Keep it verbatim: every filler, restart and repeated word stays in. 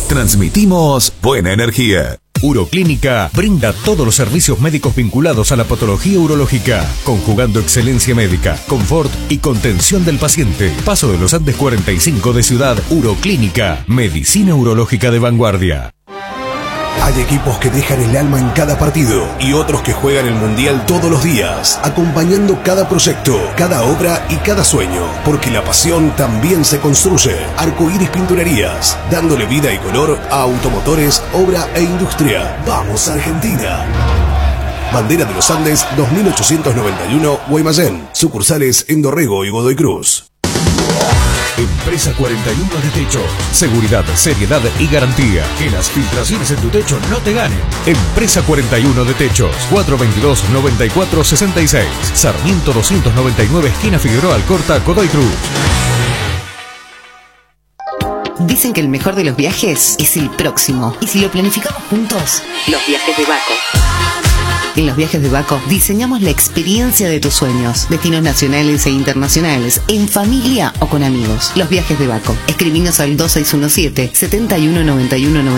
Transmitimos buena energía. Uroclínica brinda todos los servicios médicos vinculados a la patología urológica, conjugando excelencia médica, confort y contención del paciente. Paso de los Andes cuarenta y cinco de Ciudad. Uroclínica, medicina urológica de vanguardia. Hay equipos que dejan el alma en cada partido y otros que juegan el Mundial todos los días, acompañando cada proyecto, cada obra y cada sueño, porque la pasión también se construye. Arcoíris Pinturerías, dándole vida y color a automotores, obra e industria. ¡Vamos, Argentina! Bandera de los Andes dos mil ochocientos noventa y uno, Guaymallén. Sucursales en Dorrego y Godoy Cruz. Empresa cuarenta y uno de Techo. Seguridad, seriedad y garantía. Que las filtraciones en tu techo no te ganen. Empresa cuarenta y uno de Techos. cuatro veintidós, noventa y cuatro sesenta y seis. Sarmiento doscientos noventa y nueve, esquina Figueroa Alcorta, Godoy Cruz. Dicen que el mejor de los viajes es el próximo. Y si lo planificamos juntos, los viajes de Baco. En los viajes de Baco diseñamos la experiencia de tus sueños. Destinos nacionales e internacionales, en familia o con amigos. Los viajes de Baco. Escribinos al dos seis uno siete, siete uno nueve uno nueve.